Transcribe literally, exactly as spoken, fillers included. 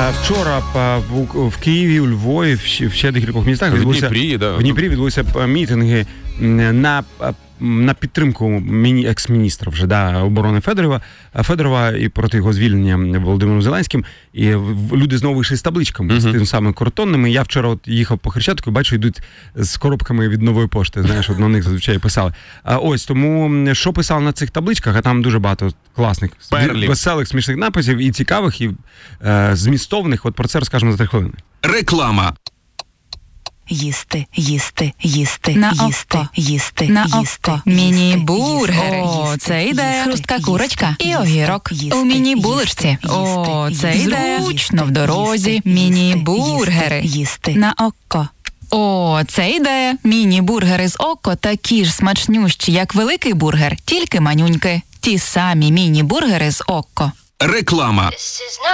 Вчора в, в Києві, у Львові, в ще, в ще декількох містах в відбулися, Дніпрі, да. в Дніпрі відбулися мітинги на, на підтримку міні, екс-міністра вже, да, оборони Федорова, Федорова і проти його звільнення Володимиром Зеленським. І люди знову вийшли з табличками, uh-huh. з тим самими картонними. Я вчора от їхав по Хрещатику і бачу, йдуть з коробками від Нової пошти. Знаєш, от на них зазвичай писали. А ось, тому що писали на цих табличках, а там дуже багато класних, Перлів. веселих, смішних написів, і цікавих, і е, змістовних. От про це розкажемо за три хвилини. Реклама. Їсти, їсти, їсти, на їсти, око. їсти, на їсти, око. їсти, Міні-бургери. їсти, О, їсти, це ідея. їсти, Хрустка їсти, курочка і їсти, огірок. їсти, У міні-булочці. їсти, О, їсти, це їсти, ідея. їсти, Зручно в дорозі. їсти, Міні-бургери. їсти, їсти. На око. О, це ідея. Міні-бургери з око такі ж смачнющі, як великий бургер, тільки манюньки. Ті самі міні-бургери з око. Реклама.